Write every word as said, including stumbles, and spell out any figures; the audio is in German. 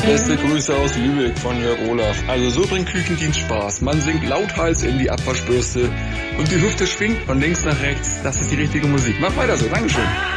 Beste Grüße aus Lübeck von Jörg Olaf. Also so bringt Küchendienst Spaß. Man singt lauthals in die Abwaschbürste und die Hüfte schwingt von links nach rechts. Das ist die richtige Musik. Mach weiter so. Dankeschön.